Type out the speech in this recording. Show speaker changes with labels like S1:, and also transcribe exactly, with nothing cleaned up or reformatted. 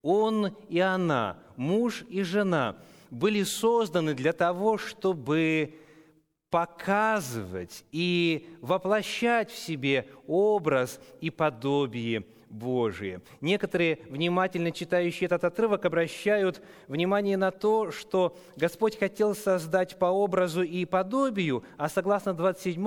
S1: Он и она, муж и жена, были созданы для того, чтобы показывать и воплощать в себе образ и подобие Божие. Некоторые, внимательно читающие этот отрывок, обращают внимание на то, что Господь хотел создать по образу и подобию, а согласно двадцать седьмому